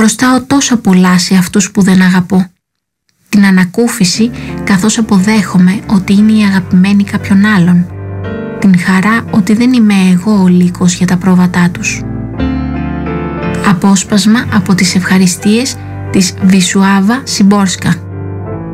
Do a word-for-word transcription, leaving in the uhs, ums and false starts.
Χρωστάω τόσα πολλά σε αυτούς που δεν αγαπώ. Την ανακούφιση καθώς αποδέχομαι ότι είναι η αγαπημένη κάποιον άλλον. Την χαρά ότι δεν είμαι εγώ ο λύκος για τα πρόβατά τους. Απόσπασμα από τις ευχαριστίες της Βισουάβα Σιμπόρσκα.